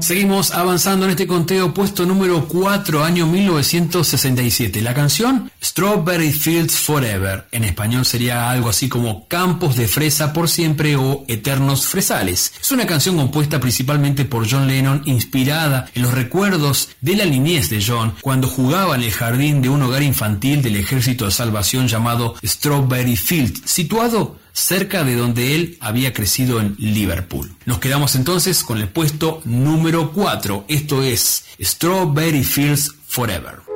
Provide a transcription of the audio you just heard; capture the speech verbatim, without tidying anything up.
Seguimos avanzando en este conteo, puesto número cuatro, año mil novecientos sesenta y siete. La canción Strawberry Fields Forever, en español sería algo así como Campos de fresa por siempre o Eternos fresales. Es una canción compuesta principalmente por John Lennon, inspirada en los recuerdos de la niñez de John cuando jugaba en el jardín de un hogar infantil del Ejército de Salvación llamado Strawberry Field, situado cerca de donde él había crecido en Liverpool. Nos quedamos entonces con el puesto número cuatro. Esto es Strawberry Fields Forever.